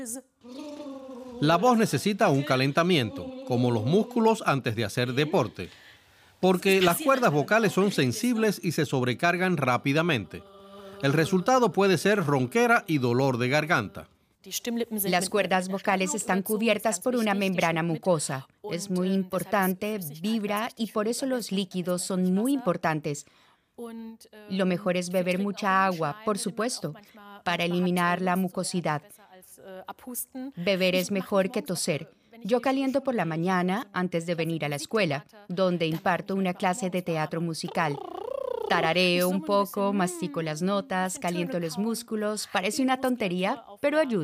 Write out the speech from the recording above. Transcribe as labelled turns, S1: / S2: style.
S1: La voz necesita un calentamiento, como los músculos antes de hacer deporte, porque las cuerdas vocales son sensibles y se sobrecargan rápidamente. El resultado puede ser ronquera y dolor de garganta.
S2: Las cuerdas vocales están cubiertas por una membrana mucosa. Es muy importante, vibra y por eso los líquidos son muy importantes. Lo mejor es beber mucha agua, por supuesto, para eliminar la mucosidad. Beber es mejor que toser. Yo caliento por la mañana antes de venir a la escuela, donde imparto una clase de teatro musical. Tarareo un poco, mastico las notas, caliento los músculos. Parece una tontería, pero ayuda.